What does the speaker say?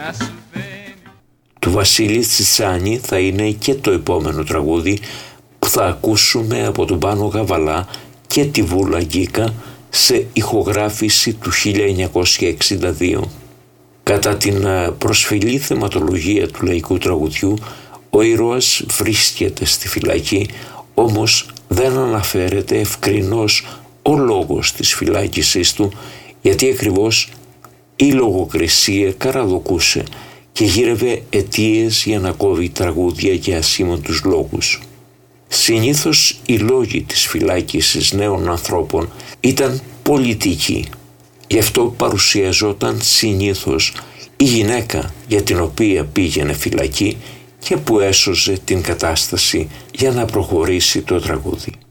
Του Βασίλη Τσιτσάνη θα είναι και το επόμενο τραγούδι που θα ακούσουμε από τον Πάνο Γαβαλά και τη Βούλα Γκίκα σε ηχογράφηση του 1962. Κατά την προσφυλή θεματολογία του λαϊκού τραγουδιού, ο ήρωας βρίσκεται στη φυλακή, όμως δεν αναφέρεται ευκρινώς ο λόγος της φυλάκισής του, γιατί ακριβώς η λογοκρισία καραδοκούσε και γύρευε αιτίες για να κόβει τραγούδια για ασήμαντους λόγους. Συνήθως οι λόγοι της φυλάκισης νέων ανθρώπων ήταν πολιτικοί. Γι' αυτό παρουσιαζόταν συνήθως η γυναίκα για την οποία πήγαινε φυλακή και που έσωζε την κατάσταση για να προχωρήσει το τραγούδι.